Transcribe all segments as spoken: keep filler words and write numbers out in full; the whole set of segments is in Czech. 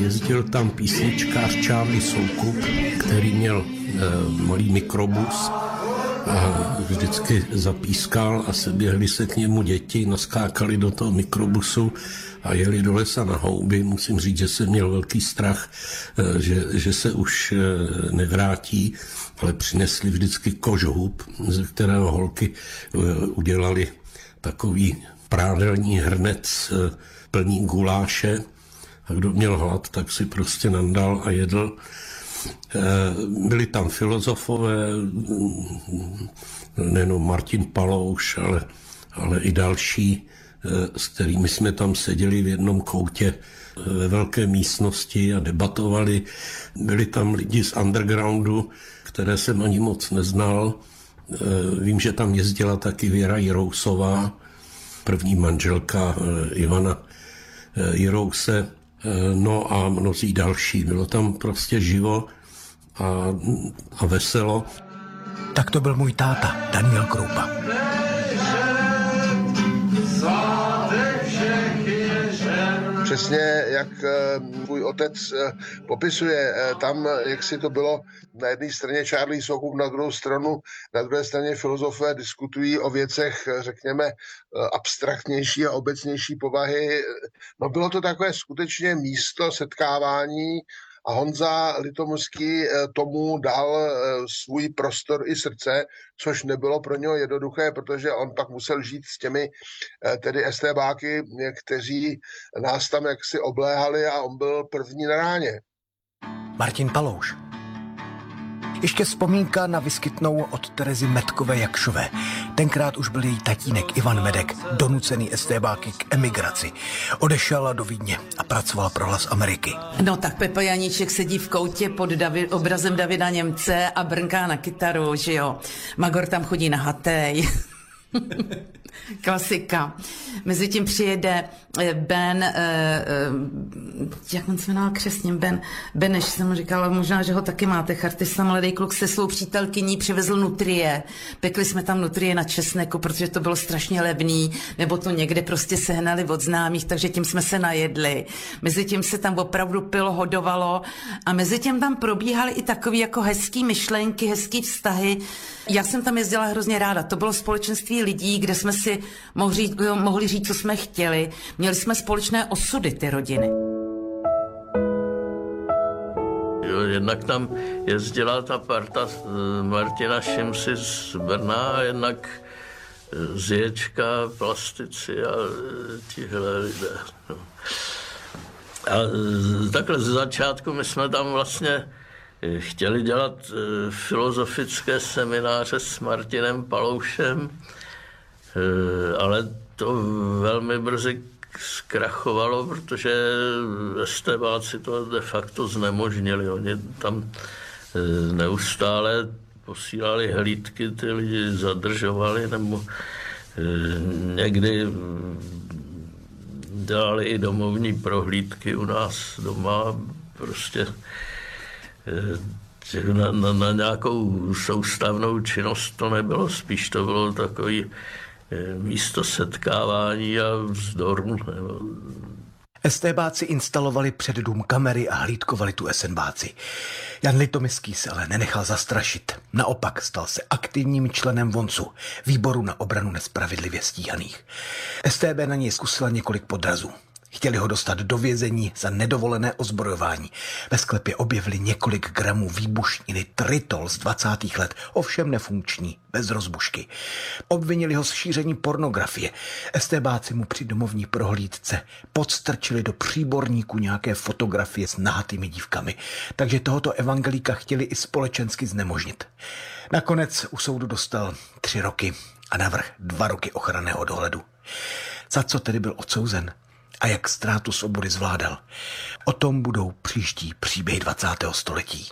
jezdil tam písničkář Charlie Soukup, který měl e, malý mikrobus a vždycky zapískal a seběhli se k němu děti, naskákali do toho mikrobusu a jeli do lesa na houby. Musím říct, že jsem měl velký strach, že, že se už nevrátí, ale přinesli vždycky kožhub, ze kterého holky udělali takový prádelní hrnec plný guláše a kdo měl hlad, tak si prostě nandal a jedl. Byli tam filozofové, nejenom Martin Palouš, ale, ale i další, s kterými jsme tam seděli v jednom koutě ve velké místnosti a debatovali. Byli tam lidi z undergroundu, které jsem ani moc neznal. Vím, že tam jezdila taky Věra Jirousová, první manželka Ivana Jirouse, no a mnozí další. Bylo tam prostě živo a, a veselo. Tak to byl můj táta, Daniel Kroupa. Přesně jak tvůj otec popisuje, tam, jak si to bylo, na jedné straně Charlie Soukup, na druhou stranu, na druhé straně filozofové diskutují o věcech, řekněme, abstraktnější a obecnější povahy. No bylo to takové skutečně místo setkávání a Honza Litomský tomu dal svůj prostor i srdce, což nebylo pro něho jednoduché, protože on pak musel žít s těmi tedy estébáky, kteří nás tam jaksi obléhali a on byl první na ráně. Martin Palouš. Ještě vzpomínka na vyskytnou od Terezy Metkové Jakšové. Tenkrát už byl její tatínek Ivan Medek donucený estébáky k emigraci. Odešel do Vídně a pracoval pro Hlas Ameriky. No tak Pepa Janíček sedí v koutě pod Davi, obrazem Davida Němce a brnká na kytaru, že jo. Magor tam chodí na hatej. Klasika. Mezitím přijede Ben, jak on se jmenoval křestně, Ben, Beneš jsem mu říkala, možná, že ho taky máte, chartista, mladý kluk se svou přítelkyní přivezl nutrie. Pekli jsme tam nutrie na česneku, protože to bylo strašně levný, nebo to někde prostě sehnali od známých, takže tím jsme se najedli. Mezitím se tam opravdu pilo, hodovalo a mezitím tam probíhaly i takový jako hezký myšlenky, hezký vztahy. Já jsem tam jezdila hrozně ráda. To bylo společenství lidí, kde jsme si mohli říct, mohli říct, co jsme chtěli. Měli jsme společné osudy, ty rodiny. Jo, jednak tam jezdila ta parta Martina Šimsi z Brna a jednak Zječka, plastici a tihle lidé. No. A takhle ze začátku my jsme tam vlastně chtěli dělat filozofické semináře s Martinem Paloušem, ale to velmi brzy zkrachovalo, protože estébáci to de facto znemožnili. Oni tam neustále posílali hlídky, ty lidi zadržovali, nebo někdy dělali i domovní prohlídky u nás doma, prostě na, na, na nějakou soustavnou činnost to nebylo, spíš to bylo takový místo setkávání a vzdorů. Estébáci instalovali před dům kamery a hlídkovali tu esenbáci. Jan Litomský se ale nenechal zastrašit. Naopak stal se aktivním členem Voncu, výboru na obranu nespravedlivě stíhaných. es té bé na něj zkusila několik podrazů. Chtěli ho dostat do vězení za nedovolené ozbrojování. Ve sklepě objevili několik gramů výbušniny tritol z dvacátých let, ovšem nefunkční, bez rozbušky. Obvinili ho z šíření pornografie. Estébáci mu při domovní prohlídce podstrčili do příborníku nějaké fotografie s nahatými dívkami, takže tohoto evangelíka chtěli i společensky znemožnit. Nakonec u soudu dostal tři roky a navrch dva roky ochranného dohledu. Za co tedy byl odsouzen? A jak ztrátu svobody zvládal? O tom budou příští příběhy dvacátého století.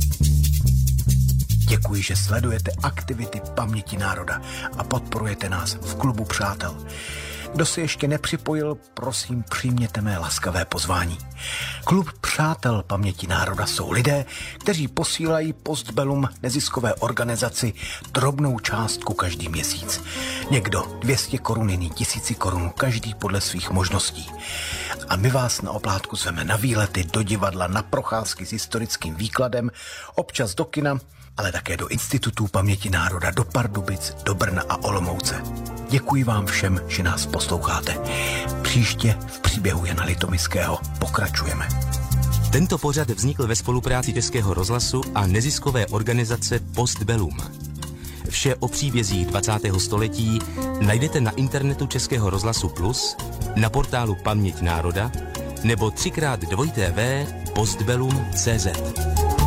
Děkuji, že sledujete aktivity Paměti národa a podporujete nás v Klubu přátel. Kdo se ještě nepřipojil, prosím, přijměte mé laskavé pozvání. Klub přátel přátel paměti národa jsou lidé, kteří posílají Postbellum neziskové organizaci drobnou částku každý měsíc. Někdo dvě stě korun, jiný tisíci korun, každý podle svých možností. A my vás na oplátku zveme na výlety, do divadla, na procházky s historickým výkladem, občas do kina, ale také do institutů paměti národa, do Pardubic, do Brna a Olomouce. Děkuji vám všem, že nás posloucháte. Příště v příběhu Jana Litoměského pokračujeme. Tento pořad vznikl ve spolupráci Českého rozhlasu a neziskové organizace Postbellum. Vše o příbězích dvacátého století najdete na internetu Českého rozhlasu Plus, na portálu Paměť národa nebo třikrát dvojité vé postbellum tečka cé zet.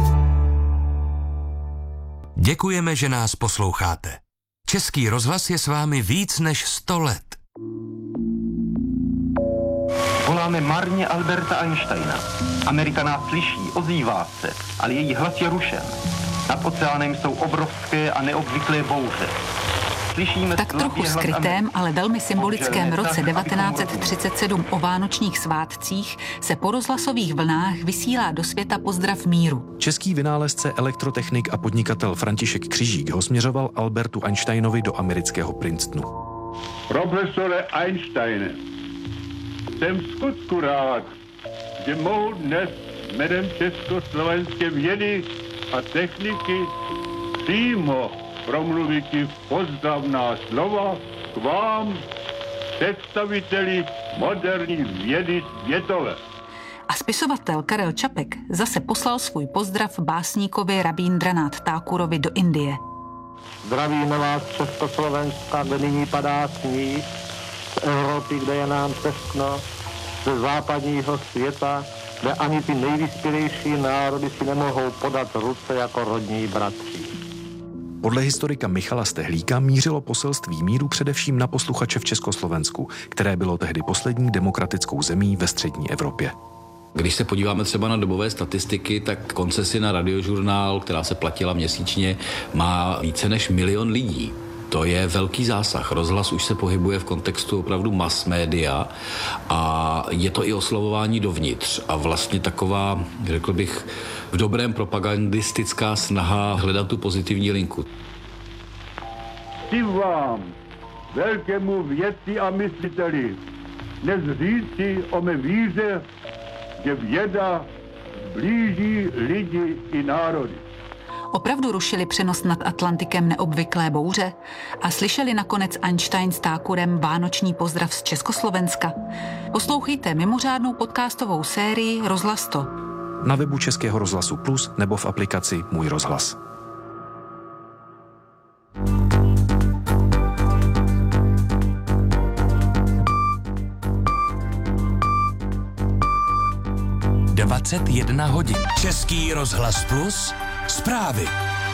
Děkujeme, že nás posloucháte. Český rozhlas je s vámi víc než sto let. Voláme marně Alberta Einsteina. Amerika nás slyší, ozývá se, ale její hlas je rušen. Nad oceánem jsou obrovské a neobvyklé bouře. Slyšíme tak trochu skrytém, ale velmi symbolickém roce devatenáct set třicet sedm o vánočních svátcích se po rozhlasových vlnách vysílá do světa pozdrav míru. Český vynálezce, elektrotechnik a podnikatel František Křižík ho směřoval Albertu Einsteinovi do amerického Princetonu. Profesore Einsteine, jsem v skutku rád, že mohu dnes jménem československé vědy a techniky přímo promluvit pozdravná slova k vám, představiteli moderní vědy světové. A spisovatel Karel Čapek zase poslal svůj pozdrav básníkovi Rabíndranath Thakurovi do Indie. Zdravíme vás Československa, kde nyní padá sníh, z Evropy, kde je nám teskno, ze západního světa, kde ani ty nejvyspělejší národy si nemohou podat ruce jako rodní bratři. Podle historika Michala Stehlíka mířilo poselství míru především na posluchače v Československu, které bylo tehdy poslední demokratickou zemí ve střední Evropě. Když se podíváme třeba na dobové statistiky, tak koncesi na radiožurnál, která se platila měsíčně, má více než milion lidí. To je velký zásah. Rozhlas už se pohybuje v kontextu opravdu mass media a je to i oslovování dovnitř a vlastně taková, řekl bych, v dobrém propagandistická snaha hledat tu pozitivní linku. Chci vám, velkému vědci a mysliteli, dnes říci o mé víře, že věda blíží lidi i národy. Opravdu rušili přenos nad Atlantikem neobvyklé bouře a slyšeli nakonec Einstein s Thakurem vánoční pozdrav z Československa? Poslouchejte mimořádnou podcastovou sérii Rozhlas to. Na webu Českého rozhlasu Plus nebo v aplikaci Můj rozhlas. dvacet jedna hodin. Český rozhlas Plus. Zprávy.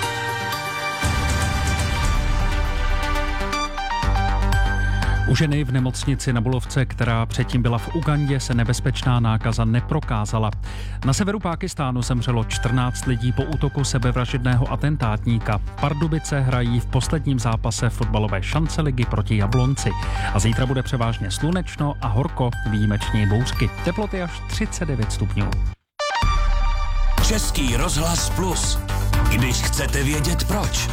U ženy v nemocnici na Bulovce, která předtím byla v Ugandě, se nebezpečná nákaza neprokázala. Na severu Pákistánu zemřelo čtrnáct lidí po útoku sebevražedného atentátníka. Pardubice hrají v posledním zápase fotbalové šance ligy proti Jablonci. A zítra bude převážně slunečno a horko, výjimečně bouřky. Teploty až třicet devět stupňů. Český rozhlas Plus. Když chcete vědět proč.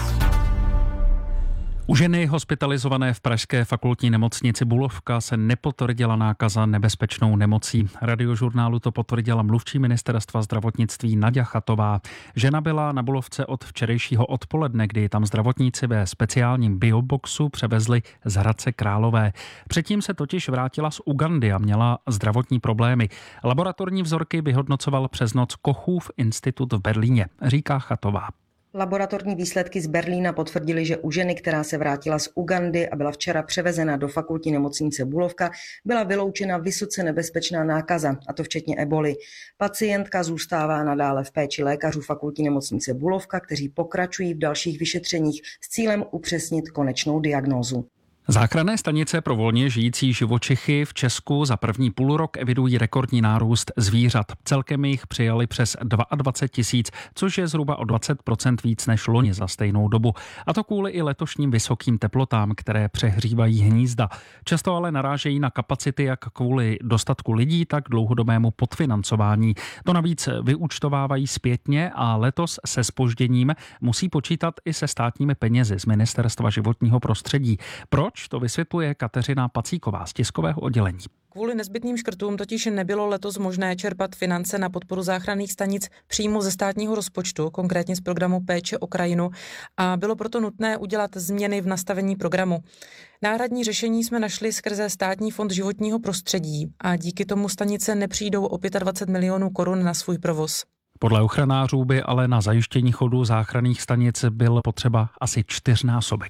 U ženy hospitalizované v pražské fakultní nemocnici Bulovka se nepotvrdila nákaza nebezpečnou nemocí. Radiožurnálu to potvrdila mluvčí ministerstva zdravotnictví Naďa Chatová. Žena byla na Bulovce od včerejšího odpoledne, kdy tam zdravotníci ve speciálním bioboxu převezli z Hradce Králové. Předtím se totiž vrátila z Ugandy a měla zdravotní problémy. Laboratorní vzorky vyhodnocoval přes noc Kochův institut v Berlíně, říká Chatová. Laboratorní výsledky z Berlína potvrdily, že u ženy, která se vrátila z Ugandy a byla včera převezena do fakultní nemocnice Bulovka, byla vyloučena vysoce nebezpečná nákaza, a to včetně eboli. Pacientka zůstává nadále v péči lékařů fakultní nemocnice Bulovka, kteří pokračují v dalších vyšetřeních s cílem upřesnit konečnou diagnózu. Záchranné stanice pro volně žijící živočichy v Česku za první půlrok evidují rekordní nárůst zvířat. Celkem jich přijali přes dvacet dva tisíc, což je zhruba o dvacet procent víc než loni za stejnou dobu. A to kvůli i letošním vysokým teplotám, které přehřívají hnízda. Často ale narážejí na kapacity jak kvůli dostatku lidí, tak dlouhodobému podfinancování. To navíc vyúčtovávají zpětně a letos se zpožděním musí počítat i se státními penězi z Ministerstva životního prostředí. Proč? To vysvětluje Kateřina Pacíková z tiskového oddělení. Kvůli nezbytným škrtům totiž nebylo letos možné čerpat finance na podporu záchranných stanic přímo ze státního rozpočtu, konkrétně z programu Péče o krajinu, a bylo proto nutné udělat změny v nastavení programu. Náhradní řešení jsme našli skrze Státní fond životního prostředí a díky tomu stanice nepřijdou o dvacet pět milionů korun na svůj provoz. Podle ochranářů by ale na zajištění chodu záchranných stanic byl potřeba asi čtyřnásobek.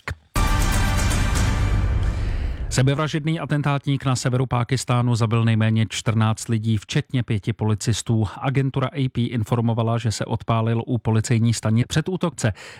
Sebevražedný atentátník na severu Pákistánu zabil nejméně čtrnáct lidí, včetně pěti policistů. Agentura A P informovala, že se odpálil u policejní stanice před útokce.